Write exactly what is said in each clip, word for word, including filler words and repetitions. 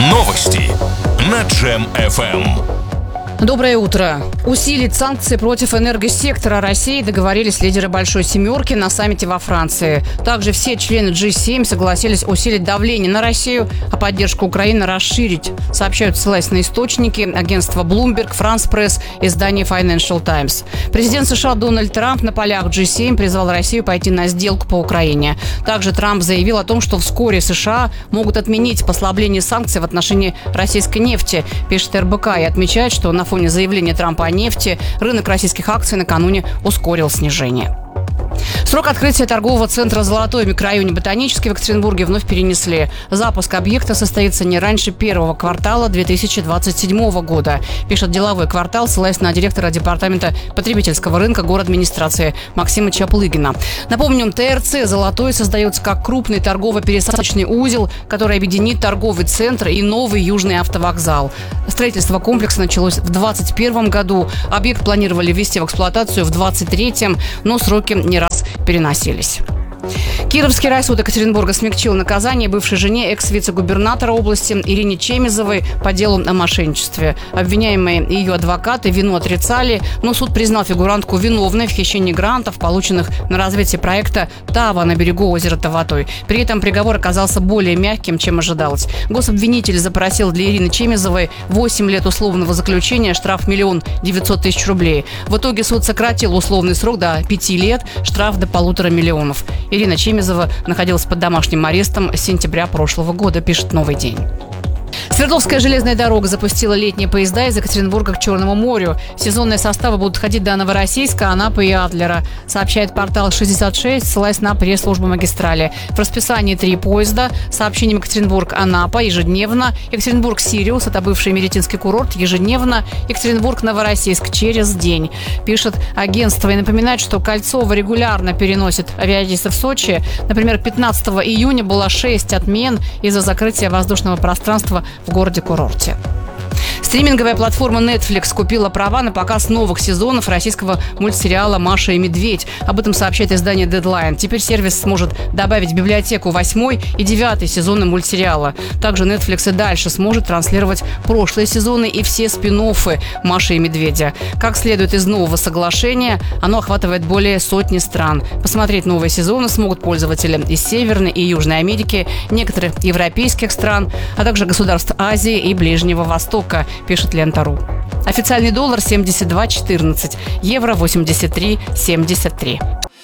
Новости на Джем эф эм. Доброе утро. Усилить санкции против энергосектора России договорились лидеры Большой Семерки на саммите во Франции. Также все члены джи семь согласились усилить давление на Россию, а поддержку Украины расширить, сообщают, ссылаясь на источники агентства Bloomberg, France Press, издание Financial Times. Президент США Дональд Трамп на полях джи семь призвал Россию пойти на сделку по Украине. Также Трамп заявил о том, что вскоре США могут отменить послабление санкций в отношении российской нефти, пишет эр бэ ка, и отмечает, что на фоне заявления Трампа о нефти рынок российских акций накануне ускорил снижение. Срок открытия торгового центра «Золотой» в микрорайоне Ботанический в Екатеринбурге вновь перенесли. Запуск объекта состоится не раньше первого квартала две тысячи двадцать седьмого года, пишет «Деловой квартал», ссылаясь на директора департамента потребительского рынка городадминистрации Максима Чаплыгина. Напомним, тэ эр цэ «Золотой» создается как крупный торгово-пересадочный узел, который объединит торговый центр и новый южный автовокзал. Строительство комплекса началось в двадцать первом году. Объект планировали ввести в эксплуатацию в двадцать третьем, но сроки не раз переносились. Кировский райсуд Екатеринбурга смягчил наказание бывшей жене экс-вице-губернатора области Ирине Чемизовой по делу о мошенничестве. Обвиняемые и ее адвокаты вину отрицали, но суд признал фигурантку виновной в хищении грантов, полученных на развитие проекта «Тава» на берегу озера Таватой. При этом приговор оказался более мягким, чем ожидалось. Гособвинитель запросил для Ирины Чемизовой восемь лет условного заключения, штраф миллион девятьсот тысяч рублей. В итоге суд сократил условный срок до пяти лет, штраф до полутора миллионов. Ирина Чемизова находилась под домашним арестом с сентября прошлого года, пишет «Новый день». Свердловская железная дорога запустила летние поезда из Екатеринбурга к Черному морю. Сезонные составы будут ходить до Новороссийска, Анапы и Адлера, сообщает портал шестьдесят шесть, ссылаясь на пресс-службу магистрали. В расписании три поезда с сообщением Екатеринбург-Анапа ежедневно, Екатеринбург-Сириус, это бывший Меретинский курорт, ежедневно, Екатеринбург-Новороссийск через день, пишет агентство. И напоминает, что Кольцово регулярно переносит авиарейсы в Сочи. Например, пятнадцатого июня было шесть отмен из-за закрытия воздушного пространства в городе-курорте. Стриминговая платформа Netflix купила права на показ новых сезонов российского мультсериала «Маша и Медведь». Об этом сообщает издание Deadline. Теперь сервис сможет добавить в библиотеку восьмой и девятый сезоны мультсериала. Также Netflix и дальше сможет транслировать прошлые сезоны и все спин-оффы «Маши и Медведя». Как следует из нового соглашения, оно охватывает более сотни стран. Посмотреть новые сезоны смогут пользователи из Северной и Южной Америки, некоторых европейских стран, а также государств Азии и Ближнего Востока, пишет Лента.ру. Официальный доллар семьдесят два четырнадцать, евро восемьдесят три семьдесят три.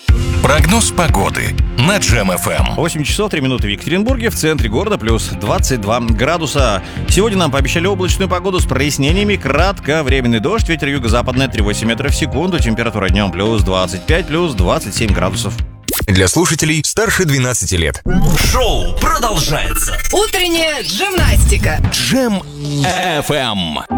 Прогноз погоды на Джем эф эм. восемь часов три минуты в Екатеринбурге, в центре города плюс двадцать два градуса. Сегодня нам пообещали облачную погоду с прояснениями, кратковременный дождь, ветер юго-западный три восемь метров в секунду, температура днем плюс двадцать пять, плюс двадцать семь градусов. Для слушателей старше двенадцати лет. Шоу продолжается. Утренняя джимнастика. Джем эф эм.